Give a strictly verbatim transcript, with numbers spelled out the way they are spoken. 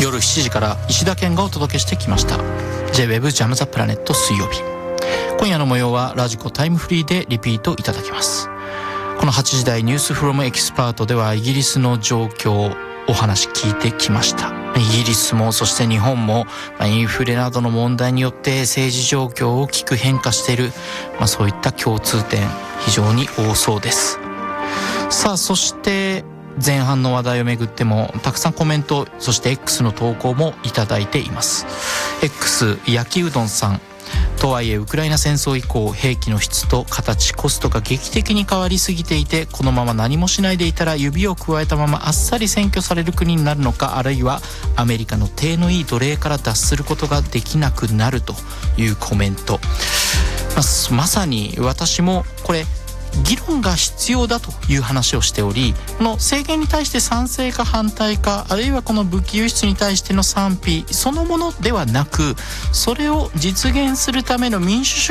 夜しちじから石田健がお届けしてきました。 J-ウェブ ジャムザプラネット水曜日、今夜の模様はラジコタイムフリーでリピートいただきます。このはちじ台ニュースフロムエキスパートではイギリスの状況お話聞いてきました。イギリスもそして日本もインフレなどの問題によって政治状況を大きく変化している、まあ、そういった共通点非常に多そうです。さあ、そして前半の話題をめぐってもたくさんコメント、そして X の投稿もいただいています。 X 焼きうどんさん、とはいえウクライナ戦争以降兵器の質と形コストが劇的に変わりすぎていて、このまま何もしないでいたら指を加えたままあっさり占拠される国になるのか、あるいはアメリカの体のいい奴隷から脱することができなくなるというコメント、まあ、まさに私もこれ議論が必要だという話をしており、この制限に対して賛成か反対か、あるいはこの武器輸出に対しての賛否そのものではなく、それを実現するための民主主